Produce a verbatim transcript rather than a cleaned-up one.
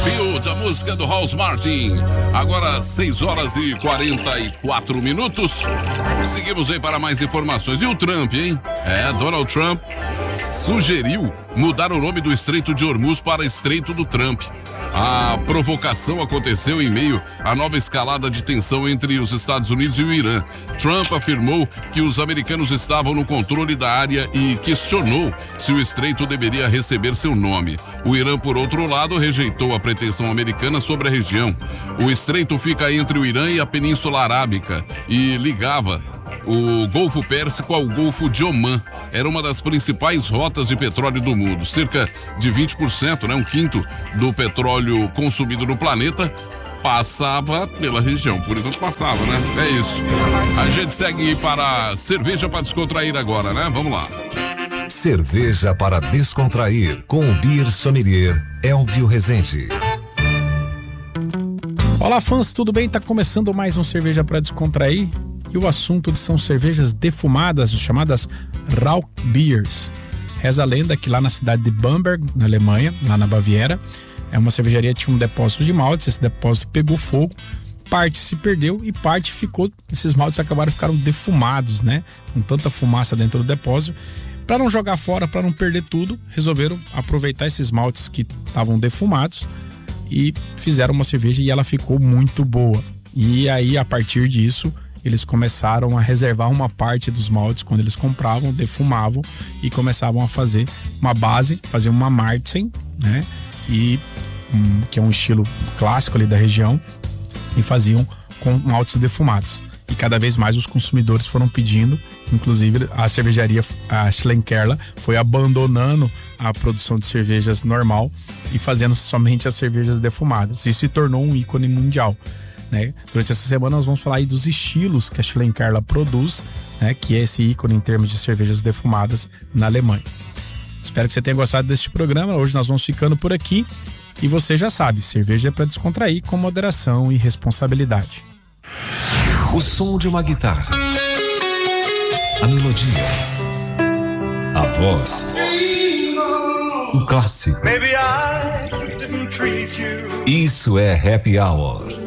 Field, a música do House Martin. Agora seis horas e quarenta e quatro minutos. Seguimos aí para mais informações. E o Trump, hein? É, Donald Trump sugeriu mudar o nome do Estreito de Hormuz para Estreito do Trump. A provocação aconteceu em meio à nova escalada de tensão entre os Estados Unidos e o Irã. Trump afirmou que os americanos estavam no controle da área e questionou se o estreito deveria receber seu nome. O Irã, por outro lado, rejeitou a pretensão americana sobre a região. O estreito fica entre o Irã e a Península Arábica e ligava o Golfo Pérsico ao Golfo de Omã. Era uma das principais rotas de petróleo do mundo. Cerca de vinte por cento, né, um quinto do petróleo consumido no planeta passava pela região. Por enquanto passava, né? É isso. A gente segue para cerveja para descontrair agora, né? Vamos lá. Cerveja para descontrair com o Beer Sommelier Elvio Rezende. Olá, fãs, tudo bem? Tá começando mais um Cerveja para Descontrair. E o assunto são cervejas defumadas, chamadas Rauch Beers. Reza a lenda que lá na cidade de Bamberg, na Alemanha, lá na Baviera, é uma cervejaria que tinha um depósito de maltes. Esse depósito pegou fogo, parte se perdeu e parte ficou. Esses maltes acabaram ficaram defumados, né? Com tanta fumaça dentro do depósito. Para não jogar fora, para não perder tudo, resolveram aproveitar esses maltes que estavam defumados e fizeram uma cerveja e ela ficou muito boa. E aí, a partir disso, eles começaram a reservar uma parte dos maltes quando eles compravam, defumavam e começavam a fazer uma base, fazer uma Marzen, né? E um, que é um estilo clássico ali da região, e faziam com maltes defumados. E cada vez mais os consumidores foram pedindo, inclusive a cervejaria, a Schlenkerla, foi abandonando a produção de cervejas normal e fazendo somente as cervejas defumadas. Isso se tornou um ícone mundial, né? Durante essa semana nós vamos falar aí dos estilos que a Schlenkerla produz, né? Que é esse ícone em termos de cervejas defumadas na Alemanha. Espero que você tenha gostado deste programa. Hoje nós vamos ficando por aqui e você já sabe, cerveja é para descontrair com moderação e responsabilidade. O som de uma guitarra, a melodia, a voz, um clássico. Isso é Happy Hour.